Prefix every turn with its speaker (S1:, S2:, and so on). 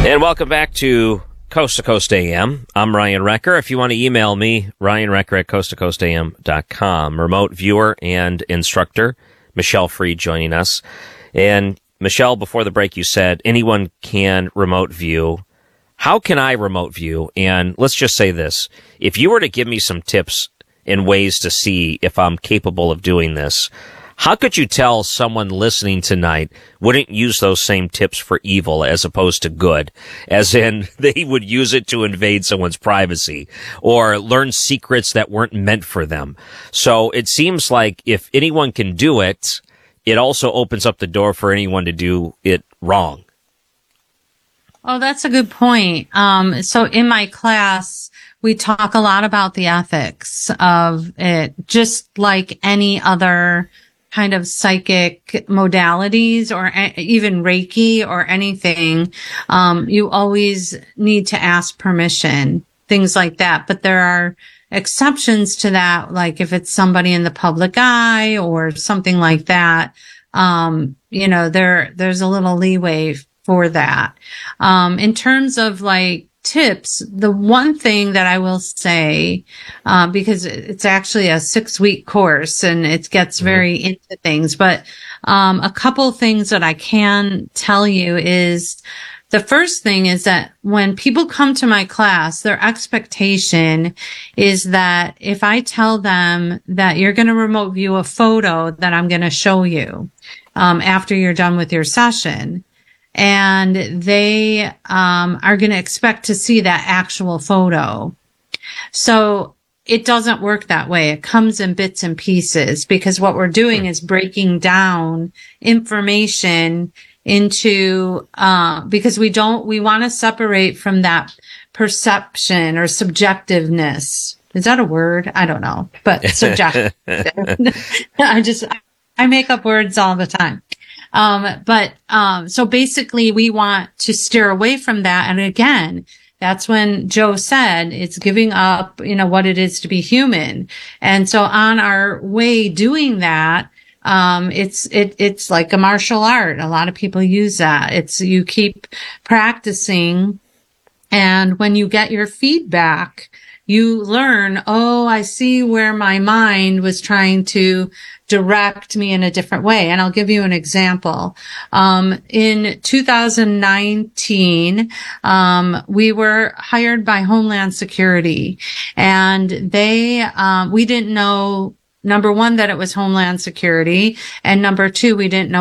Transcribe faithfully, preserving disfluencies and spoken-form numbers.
S1: And welcome back to Coast to Coast A M. I'm Ryan Recker. If you want to email me, Ryan Recker at coast to coast a m dot com. Remote viewer and instructor, Michelle Freed joining us. And Michelle, before the break, you said anyone can remote view. How can I remote view? And let's just say this. If you were to give me some tips and ways to see if I'm capable of doing this, how could you tell someone listening tonight wouldn't use those same tips for evil as opposed to good? As in, they would use it to invade someone's privacy or learn secrets that weren't meant for them. So it seems like if anyone can do it, it also opens up the door for anyone to do it wrong.
S2: Oh, that's a good point. Um, so in my class, we talk a lot about the ethics of it, just like any other kind of psychic modalities or a- even Reiki or anything. Um, you always need to ask permission, things like that. But there are exceptions to that, like if it's somebody in the public eye or something like that. Um, you know, there, there's a little leeway for that. Um, in terms of like tips, the one thing that I will say, uh, because it's actually a six week course and it gets very into things, but, um, a couple things that I can tell you is the first thing is that when people come to my class, their expectation is that if I tell them that you're going to remote view a photo that I'm going to show you, um, after you're done with your session, and they um, are going to expect to see that actual photo. So it doesn't work that way. It comes in bits and pieces because what we're doing is breaking down information into, uh, because we don't, we want to separate from that perception or subjectiveness. Is that a word? I don't know, but subjective. I just, I make up words all the time. Um, but, um, so basically we want to steer away from that. And again, that's when Joe said it's giving up, you know, what it is to be human. And so on our way doing that, um, it's, it, it's like a martial art. A lot of people use that. It's, you keep practicing. And when you get your feedback, you learn, oh, I see where my mind was trying to direct me in a different way. And I'll give you an example. Um, in two thousand nineteen, um, we were hired by Homeland Security and they, um, we didn't know, number one, that it was Homeland Security. And number two, we didn't know